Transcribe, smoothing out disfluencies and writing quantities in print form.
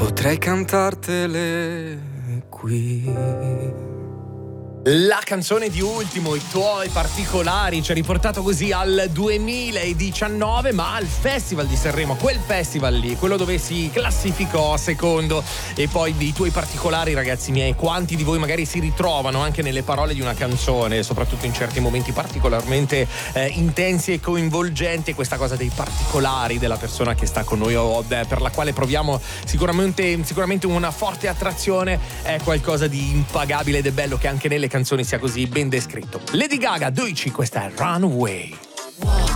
Potrei cantartele qui. La canzone di Ultimo, i tuoi particolari, ci ha riportato così al 2019, ma al Festival di Sanremo, quel festival lì, quello dove si classificò secondo. E poi dei tuoi particolari, ragazzi miei, quanti di voi magari si ritrovano anche nelle parole di una canzone, soprattutto in certi momenti particolarmente intensi e coinvolgenti, questa cosa dei particolari della persona che sta con noi o per la quale proviamo sicuramente una forte attrazione, è qualcosa di impagabile ed è bello che anche nelle canzoni sia così ben descritto. Lady Gaga, Doici, questa è Runaway.